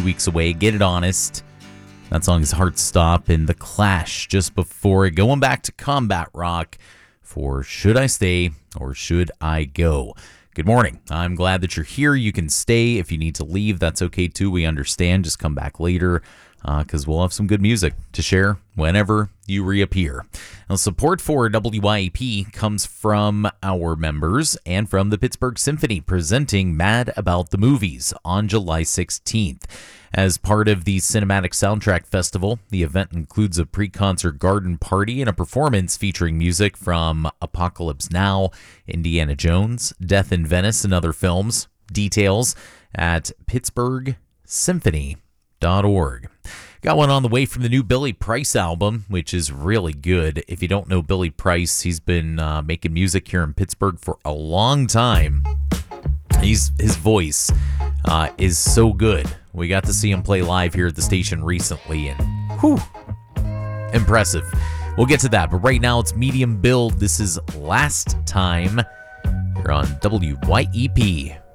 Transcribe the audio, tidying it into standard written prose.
weeks away. Get It Honest. That song is Heart Stop. And The Clash just before it. Going back to combat rock for Should I Stay or Should I Go? Good morning. I'm glad that you're here. You can stay. If you need to leave, that's okay too. We understand. Just come back later because we'll have some good music to share whenever you reappear. Now, support for WYAP comes from our members and from the Pittsburgh Symphony presenting Mad About the Movies on July 16th. As part of the Cinematic Soundtrack Festival, the event includes a pre-concert garden party and a performance featuring music from Apocalypse Now, Indiana Jones, Death in Venice, and other films. Details at pittsburghsymphony.org. Got one on the way from the new Billy Price album, which is really good. If you don't know Billy Price, he's been making music here in Pittsburgh for a long time. His voice is so good. We got to see him play live here at the station recently, and whew, impressive. We'll get to that, but right now it's Medium Build. This is Last Time. You're on WYEP.